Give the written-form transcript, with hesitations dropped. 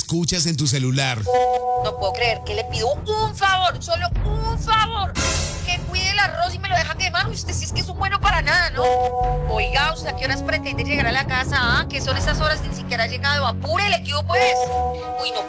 escuchas en tu celular. No puedo creer que le pido un favor, solo un favor. Que cuide el arroz y me lo deja quemar. Usted sí es que es un bueno para nada, ¿no? Oiga, ¿usted a qué horas pretende llegar a la casa? ¿Ah? ¿Qué son esas horas? Ni siquiera ha llegado. Apúrele, ¿qué hubo, pues? Uy, no